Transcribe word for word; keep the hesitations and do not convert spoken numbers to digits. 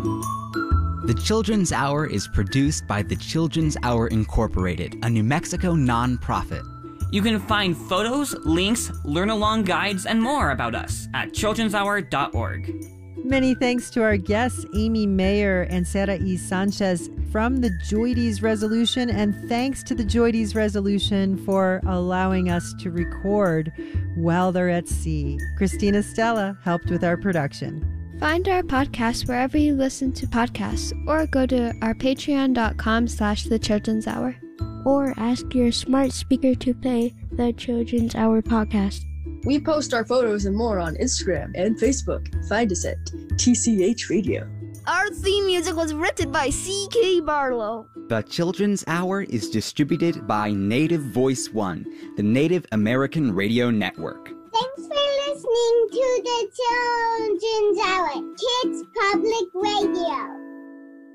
The Children's Hour is produced by the Children's Hour Incorporated, a New Mexico nonprofit. You can find photos, links, learn-along guides, and more about us at children's hour dot org. Many thanks to our guests, Amy Mayer and Sarah E. Sanchez from the Joides Resolution, and thanks to the Joides Resolution for allowing us to record while they're at sea. Christina Stella helped with our production. Find our podcast wherever you listen to podcasts, or go to our patreon.com slash the Children's Hour. Or ask your smart speaker to play the Children's Hour podcast. We post our photos and more on Instagram and Facebook. Find us at T C H Radio. Our theme music was written by C K Barlow. The Children's Hour is distributed by Native Voice One, the Native American Radio Network. Thanks for listening to the Children's Hour, Kids Public Radio.